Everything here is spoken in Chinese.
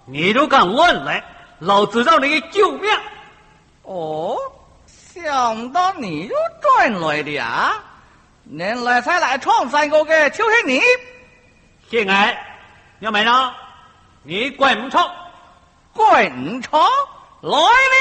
你都敢乱来，老子让你救命！ 哦，想到你就转来的啊！原来才来闯山沟嘅就是你。 现在要买呢？你滚出！ 滚出！来了。